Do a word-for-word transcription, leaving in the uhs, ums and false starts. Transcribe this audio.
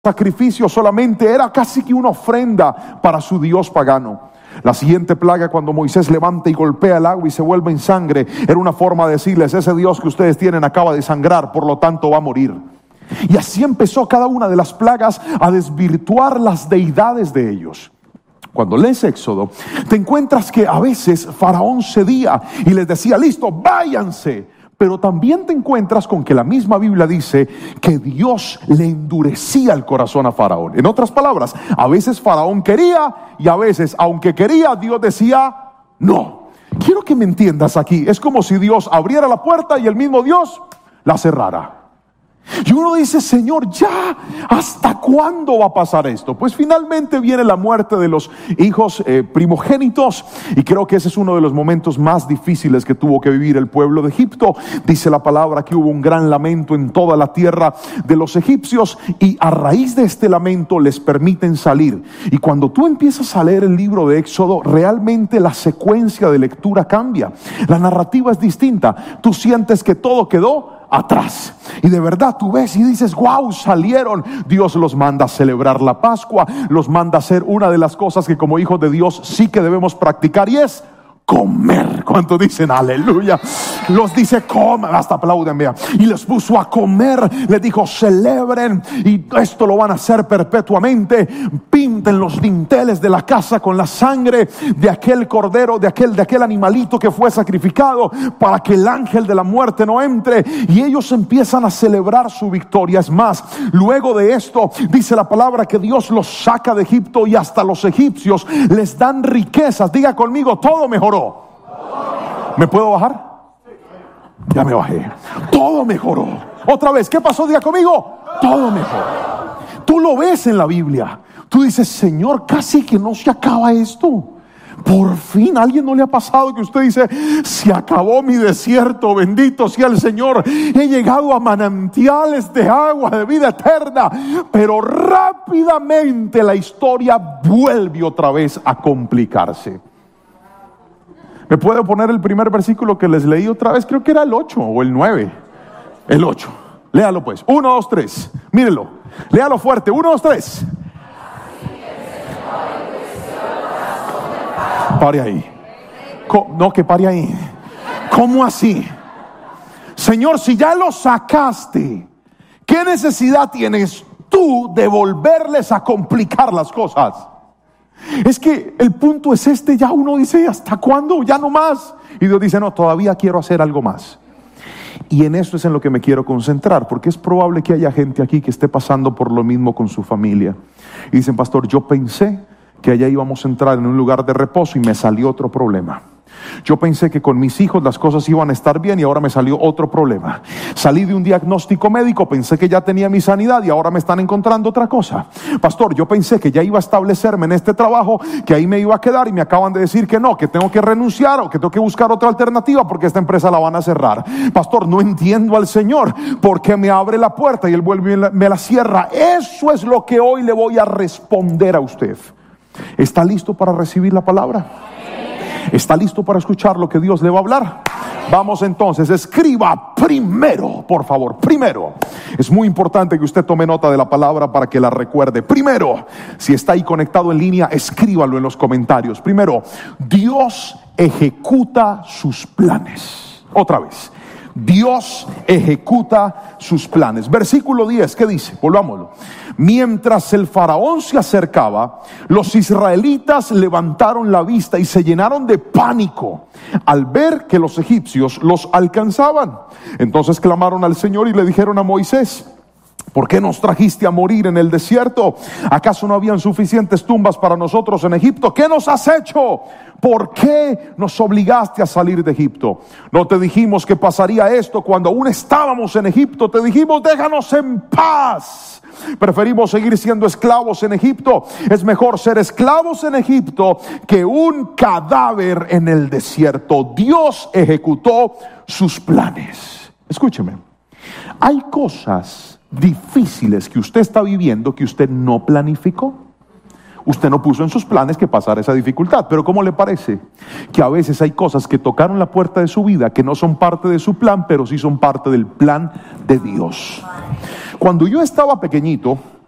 sacrificio solamente era casi que una ofrenda para su dios pagano. La siguiente plaga, cuando Moisés levanta y golpea el agua y se vuelve en sangre, era una forma de decirles: ese Dios que ustedes tienen acaba de sangrar, por lo tanto va a morir. Y así empezó cada una de las plagas a desvirtuar las deidades de ellos. Cuando lees Éxodo, te encuentras que a veces Faraón cedía y les decía: listo, váyanse. Pero también te encuentras con que la misma Biblia dice que Dios le endurecía el corazón a Faraón. En otras palabras, a veces Faraón quería y a veces, aunque quería, Dios decía no. Quiero que me entiendas aquí. Es como si Dios abriera la puerta y el mismo Dios la cerrara. Y uno dice: Señor, ya, ¿hasta cuándo va a pasar esto? Pues finalmente viene la muerte de los hijos eh, primogénitos, y creo que ese es uno de los momentos más difíciles que tuvo que vivir el pueblo de Egipto. Dice la palabra que hubo un gran lamento en toda la tierra de los egipcios, y a raíz de este lamento les permiten salir. Y cuando tú empiezas a leer el libro de Éxodo, realmente la secuencia de lectura cambia. La narrativa es distinta. Tú sientes que todo quedó atrás, y de verdad tú ves y dices: wow, salieron. Dios los manda a celebrar la Pascua, los manda a hacer una de las cosas que como hijos de Dios sí que debemos practicar, y es comer. ¿Cuántos dicen aleluya? Los dice: coman, hasta aplauden, vea. Y les puso a comer, les dijo: celebren, y esto lo van a hacer perpetuamente. Pinten los dinteles de la casa con la sangre de aquel cordero, de aquel, de aquel animalito que fue sacrificado, para que el ángel de la muerte no entre. Y ellos empiezan a celebrar su victoria. Es más, luego de esto dice la palabra que Dios los saca de Egipto, y hasta los egipcios les dan riquezas. Diga conmigo: todo mejoró. ¿Me puedo bajar? Ya me bajé. Todo mejoró. Otra vez, ¿qué pasó? Diga conmigo: todo mejoró. Tú lo ves en la Biblia. Tú dices: Señor, casi que no se acaba esto. Por fin. ¿A alguien no le ha pasado que usted dice: se acabó mi desierto, bendito sea el Señor, he llegado a manantiales de agua de vida eterna? Pero rápidamente la historia vuelve otra vez a complicarse. ¿Me puede poner el primer versículo que les leí otra vez? Creo que era el ocho o el nueve. El ocho. Léalo pues. uno, dos, tres. Mírelo. Léalo fuerte. uno, dos, tres. Pare ahí. No, que pare ahí. ¿Cómo así? Señor, si ya lo sacaste, ¿qué necesidad tienes tú de volverles a complicar las cosas? Es que el punto es este. Ya uno dice: ¿hasta cuándo? Ya no más. Y Dios dice: no, todavía quiero hacer algo más. Y en eso es en lo que me quiero concentrar, porque es probable que haya gente aquí que esté pasando por lo mismo con su familia. Y dicen: pastor, yo pensé que allá íbamos a entrar en un lugar de reposo y me salió otro problema. Yo pensé que con mis hijos las cosas iban a estar bien y ahora me salió otro problema. Salí de un diagnóstico médico, pensé que ya tenía mi sanidad y ahora me están encontrando otra cosa. Pastor, yo pensé que ya iba a establecerme en este trabajo, que ahí me iba a quedar, y me acaban de decir que no, que tengo que renunciar o que tengo que buscar otra alternativa porque esta empresa la van a cerrar. Pastor, no entiendo al Señor, porque me abre la puerta y Él vuelve y me la cierra. Eso es lo que hoy le voy a responder a usted. ¿Está listo para recibir la palabra? ¿Está listo para escuchar lo que Dios le va a hablar? Vamos entonces, escriba primero, por favor, primero. Es muy importante que usted tome nota de la palabra para que la recuerde. Primero, si está ahí conectado en línea, escríbalo en los comentarios. Primero, Dios ejecuta sus planes. Otra vez, Dios ejecuta sus planes. Versículo diez, ¿qué dice? Volvámoslo. Mientras el faraón se acercaba, los israelitas levantaron la vista y se llenaron de pánico al ver que los egipcios los alcanzaban. Entonces clamaron al Señor y le dijeron a Moisés: ¿por qué nos trajiste a morir en el desierto? ¿Acaso no habían suficientes tumbas para nosotros en Egipto? ¿Qué nos has hecho? ¿Por qué nos obligaste a salir de Egipto? ¿No te dijimos que pasaría esto cuando aún estábamos en Egipto? Te dijimos: déjanos en paz. Preferimos seguir siendo esclavos en Egipto. Es mejor ser esclavos en Egipto que un cadáver en el desierto. Dios ejecutó sus planes. Escúcheme. Hay cosas difíciles que usted está viviendo que usted no planificó. Usted no puso en sus planes que pasara esa dificultad. Pero ¿cómo le parece que a veces hay cosas que tocaron la puerta de su vida que no son parte de su plan, pero sí son parte del plan de Dios? Cuando yo estaba pequeñito,